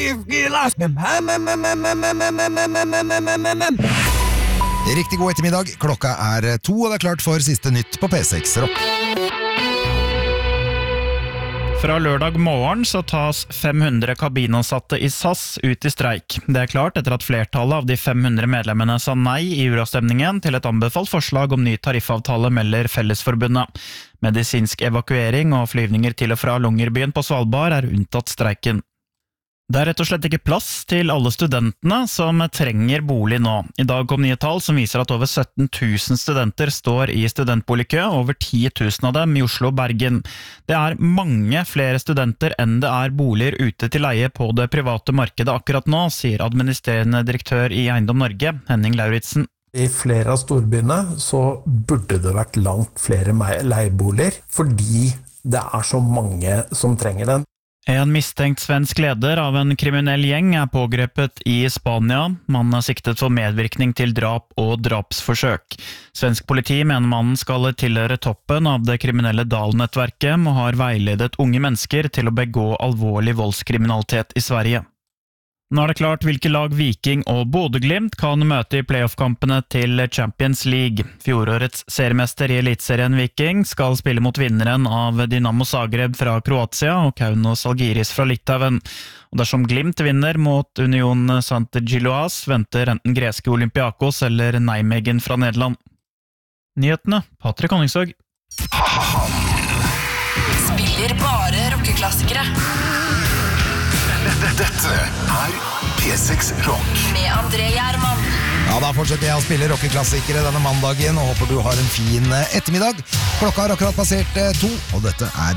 Riktig god ettermiddag, klokka 2, og det klart for siste nytt på P6 Rock. Fra lørdag morgen så tas 500 kabinansatte i SAS ut i streik. Det klart etter at flertallet av de 500 medlemmene sa nei i uravstemningen til et anbefalt forslag om ny tariffavtale, melder Fellesforbundet. Medisinsk evakuering og flyvninger til og fra Longyearbyen på Svalbard unntatt streiken. Det rett og slett ikke plass til alle studentene som trenger bolig nå. I dag kom nye tall som viser at over 17 000 studenter står i studentboligkø, over 10 000 av dem i Oslo og Bergen. Det mange flere studenter enn det boliger ute til leie på det private markedet akkurat nå, sier administrerende direktør i Eiendom Norge, Henning Lauritsen. I flere av storbyene så burde det vært langt flere leieboliger, fordi det så mange som trenger den. En mistenkt svensk leder av en kriminell gjeng pågrepet i Spania. Mannen siktet for medvirkning til drap og drapsforsøk. Svensk politi mener mannen skal tilhøre toppen av det kriminelle Dahl-nettverket og har veiledet unge mennesker til å begå alvorlig voldskriminalitet i Sverige. Nå det klart hvilke lag Viking og Bodø/Glimt kan møte i playoff-kampene til Champions League. Fjorårets seriemester i elitserien Viking skal spille mot vinneren av Dinamo Zagreb fra Kroatia og Kaunas Žalgiris fra Litauen. Og dersom Glimt vinner mot Union Saint-Gilloise, venter enten greske Olympiakos eller Nijmegen fra Nederland. Nyhetene, Patrick Honningsvåg. Spiller bare rockeklassikere. Dette P6 Rock med André Gjerman. Ja, da fortsetter jeg å spille rockeklassikere denne mandagen, og håper du har en fin ettermiddag. Klokka har akkurat passert 2, og dette